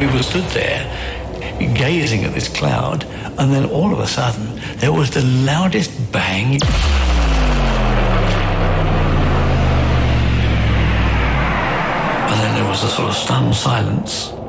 We were stood there, gazing at this cloud, and then all of a sudden, there was the loudest bang. And then there was a sort of stunned silence.